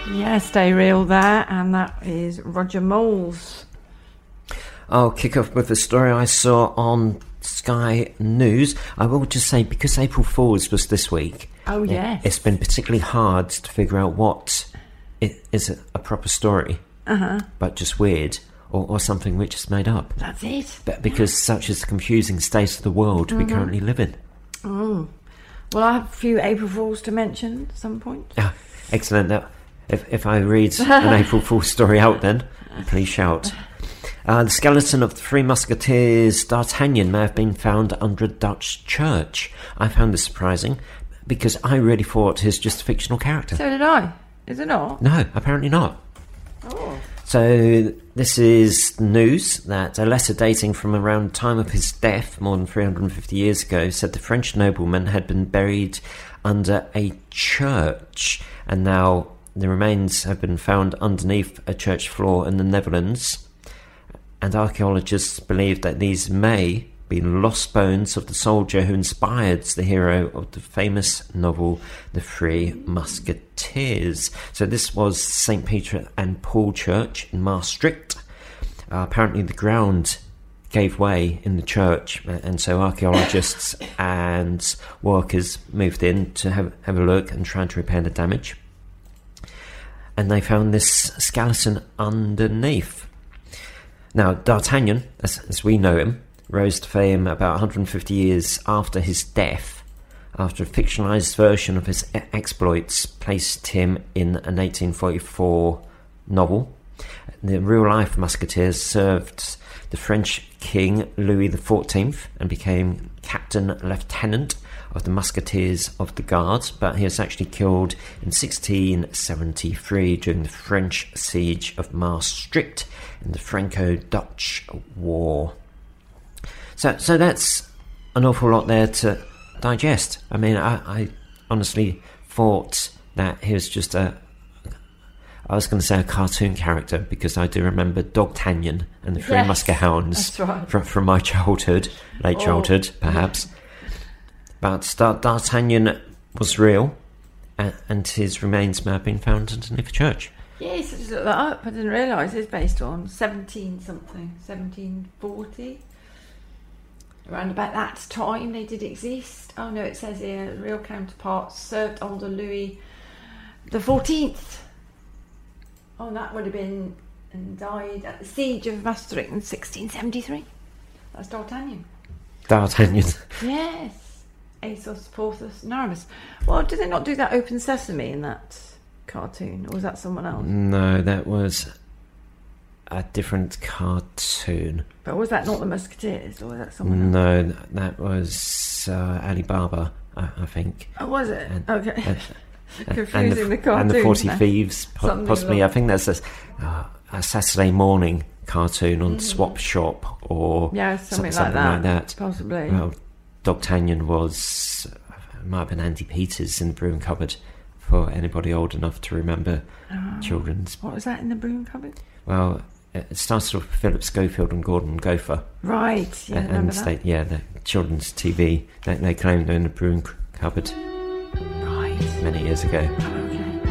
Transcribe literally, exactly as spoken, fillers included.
Yeah, Stay Real there, and that is Roger Moles. I'll kick off with a story I saw on Sky News. I will just say, because April Fool's was this week, Oh, yes. it, it's been particularly hard to figure out what it is a, a proper story, uh-huh. but just weird, or, or something which is made up. That's it. But because such is the confusing state of the world mm-hmm. we currently live in. Oh. Well, I have a few April Fools to mention at some point. Ah, excellent. Now, if, if I read an April Fool's story out then, please shout. Uh, the skeleton of the Three Musketeers D'Artagnan may have been found under a Dutch church. I found this surprising because I really thought he was just a fictional character. So did I. Is it not? No, apparently not. Oh. So this is news that a letter dating from around the time of his death, more than three hundred fifty years ago, said the French nobleman had been buried under a church, and now the remains have been found underneath a church floor in the Netherlands. And archaeologists believe that these may be lost bones of the soldier who inspired the hero of the famous novel The Three Musketeers. So this was Saint Peter and Paul Church in Maastricht. Uh, apparently the ground gave way in the church, and so archaeologists and workers moved in to have, have a look and try to repair the damage. And they found this skeleton underneath. Now, D'Artagnan, as, as we know him, rose to fame about one hundred fifty years after his death, after a fictionalised version of his exploits placed him in an eighteen forty-four novel. The real-life musketeers served the French King Louis the fourteenth and became Captain Lieutenant of the Musketeers of the Guards, but he was actually killed in sixteen seventy-three during the French siege of Maastricht in the Franco-Dutch War. So, so that's an awful lot there to digest. I mean, I, I honestly thought that he was just a, I was going to say a cartoon character, because I do remember D'Artagnan and the Three Yes, Muskehounds right. from, from my childhood, late Oh. childhood, perhaps. But D'Artagnan was real, and, and his remains may have been found underneath a church. Yes, I just looked that up. I didn't realise it's based on seventeen something, seventeen forty. Around about that time they did exist. Oh no, it says here real counterparts served under Louis the fourteenth. Oh, that would have been and died at the siege of Maastricht in sixteen seventy-three. That's D'Artagnan. D'Artagnan. Yes, Asos, Porthos, and Aramis. Well, did they not do that Open Sesame in that cartoon, or was that someone else? No, that was a different cartoon. But was that not the Musketeers, or was that someone else? No, that was uh, Alibaba, I, I think. Oh, was it? And, okay. and, Confusing and the, the cartoons and the Forty now. Thieves, po- Something possibly. like- I think there's a, uh, a Saturday morning cartoon on Mhm. Swap Shop, or Yeah, so- something, something like, like that, that. possibly. Well, D'Artagnan was, it might have been Andy Peters in the broom cupboard, for anybody old enough to remember Oh. children's. What was that in the broom cupboard? Well, it started off with Philip Schofield and Gordon Gopher. Right, yeah, I and remember they, that. yeah, the children's T V. They, they claimed they're in the broom cupboard Right. many years ago. Oh,